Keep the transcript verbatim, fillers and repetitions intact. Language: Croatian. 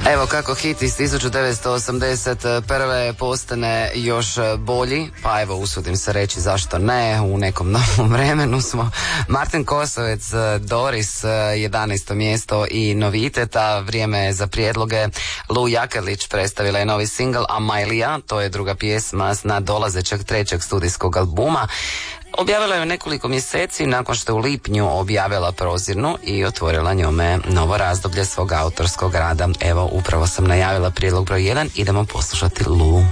Evo kako hit iz tisuću devetsto osamdeset prve postane još bolji, pa evo usudim se reći zašto ne, u nekom novom vremenu smo. Martin Kosovec, Doris, jedanaesto mjesto i noviteta, vrijeme je za prijedloge. Lu Jakerlić predstavila je novi singl Amailija, to je druga pjesma s nadolazećeg trećeg studijskog albuma. Objavila je nekoliko mjeseci nakon što je u lipnju objavila Prozirnu i otvorila njome novo razdoblje svog autorskog rada. Evo, upravo sam najavila prijedlog broj jedan, idemo poslušati Lu.